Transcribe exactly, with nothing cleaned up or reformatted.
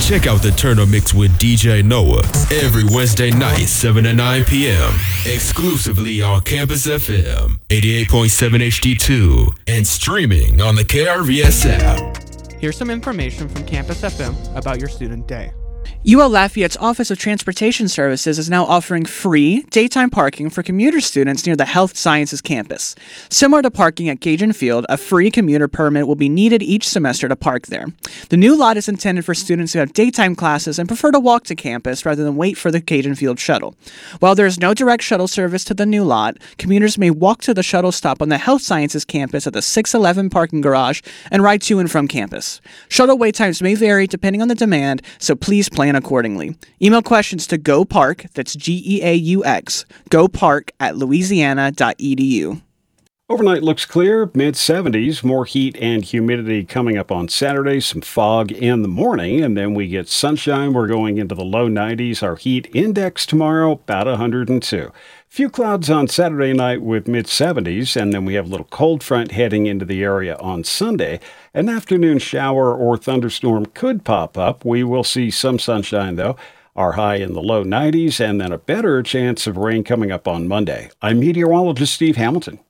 Check out the Turner Mix with D J Noah every Wednesday night, seven to nine p.m. exclusively on Campus F M, eighty-eight point seven H D two, and streaming on the K R V S app. Here's some information from Campus F M about your student day. U L Lafayette's Office of Transportation Services is now offering free daytime parking for commuter students near the Health Sciences campus. Similar to parking at Cajun Field, a free commuter permit will be needed each semester to park there. The new lot is intended for students who have daytime classes and prefer to walk to campus rather than wait for the Cajun Field shuttle. While there is no direct shuttle service to the new lot, commuters may walk to the shuttle stop on the Health Sciences campus at the six eleven parking garage and ride to and from campus. Shuttle wait times may vary depending on the demand, so please plan accordingly. Email questions to GoPark, that's G E A U X, GoPark at louisiana dot e d u. Overnight looks clear, mid seventies, more heat and humidity coming up on Saturday, some fog in the morning, and then we get sunshine. We're going into the low nineties. Our heat index tomorrow, about one hundred two. Few clouds on Saturday night with mid seventies, and then we have a little cold front heading into the area on Sunday. An afternoon shower or thunderstorm could pop up. We will see some sunshine, though. Our high in the low nineties, and then a better chance of rain coming up on Monday. I'm meteorologist Steve Hamilton.